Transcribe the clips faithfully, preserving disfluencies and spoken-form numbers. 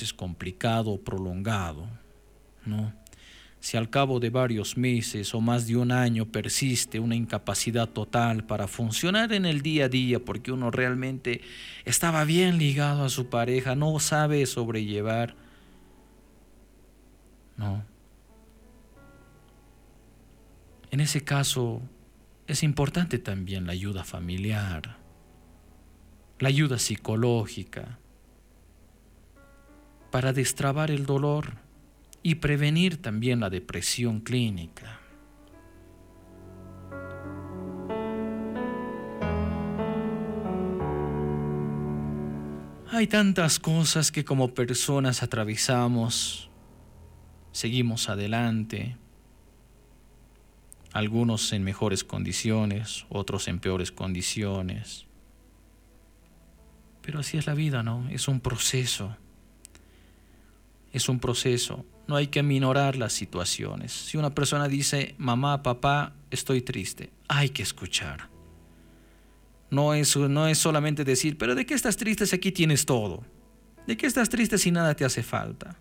es complicado o prolongado, ¿no? Si al cabo de varios meses o más de un año persiste una incapacidad total para funcionar en el día a día porque uno realmente estaba bien ligado a su pareja, no sabe sobrellevar, ¿no? En ese caso es importante también la ayuda familiar, la ayuda psicológica, para destrabar el dolor y prevenir también la depresión clínica. Hay tantas cosas que como personas atravesamos, seguimos adelante, algunos en mejores condiciones, otros en peores condiciones. Pero así es la vida, ¿no? Es un proceso. Es un proceso. No hay que aminorar las situaciones. Si una persona dice, mamá, papá, estoy triste, hay que escuchar. No es, no es solamente decir, pero ¿de qué estás triste si aquí tienes todo? ¿De qué estás triste si nada te hace falta?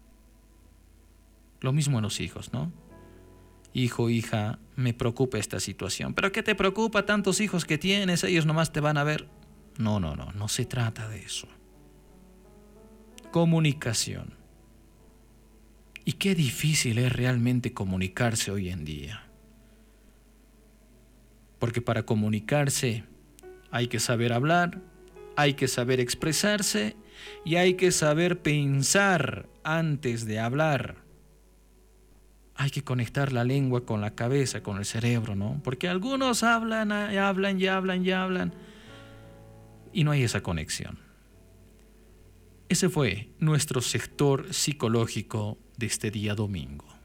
Lo mismo en los hijos, ¿no? Hijo, hija, me preocupa esta situación. ¿Pero qué te preocupa? Tantos hijos que tienes, ellos nomás te van a ver. No, no, no, no se trata de eso. Comunicación. Y qué difícil es realmente comunicarse hoy en día. Porque para comunicarse hay que saber hablar, hay que saber expresarse y hay que saber pensar antes de hablar. Hay que conectar la lengua con la cabeza, con el cerebro, ¿no? Porque algunos hablan, y hablan y hablan y hablan y no hay esa conexión. Ese fue nuestro sector psicológico de este día domingo.